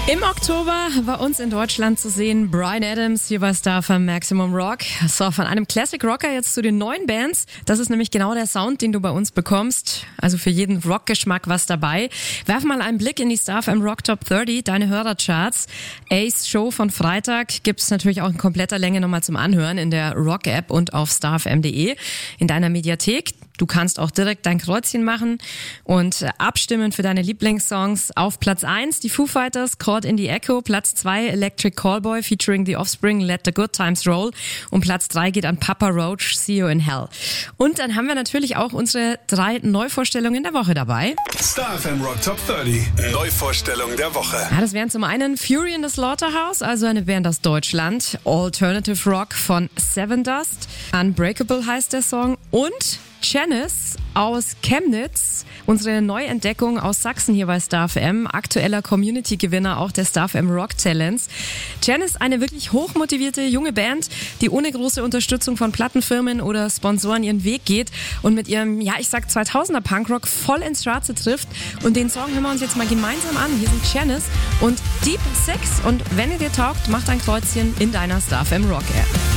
Im Oktober bei uns in Deutschland zu sehen Bryan Adams hier bei Star FM Maximum Rock. So, von einem Classic Rocker jetzt zu den neuen Bands. Das ist nämlich genau der Sound, den du bei uns bekommst. Also für jeden Rockgeschmack was dabei. Werf mal einen Blick in die Star FM Rock Top 30, deine Hörercharts. Ace Show von Freitag gibt's natürlich auch in kompletter Länge nochmal zum Anhören in der Rock-App und auf starfm.de in deiner Mediathek. Du kannst auch direkt dein Kreuzchen machen und abstimmen für deine Lieblingssongs. Auf Platz 1 die Foo Fighters, Caught in the Echo. Platz 2 Electric Callboy featuring The Offspring, Let the Good Times Roll. Und Platz 3 geht an Papa Roach, See You in Hell. Und dann haben wir natürlich auch unsere 3 Neuvorstellungen der Woche dabei. Star FM Rock Top 30, Neuvorstellung der Woche. Ja, das wären zum einen Fury in the Slaughterhouse, also eine Band aus Deutschland. Alternative Rock von Seven Dust. Unbreakable heißt der Song. Und Janice aus Chemnitz, unsere Neuentdeckung aus Sachsen hier bei Star FM, aktueller Community-Gewinner auch der Star FM Rock Talents. Janice, eine wirklich hochmotivierte junge Band, die ohne große Unterstützung von Plattenfirmen oder Sponsoren ihren Weg geht und mit ihrem, 2000er Punkrock voll ins Schwarze trifft. Und den Song hören wir uns jetzt mal gemeinsam an. Hier sind Janice und Deep Sex. Und wenn ihr dir taugt, macht ein Kreuzchen in deiner Star FM Rock App.